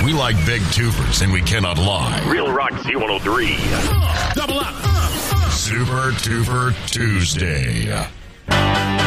We like big tubers and we cannot lie. Real Rock Z103. Double up. Super Tuber Tuesday.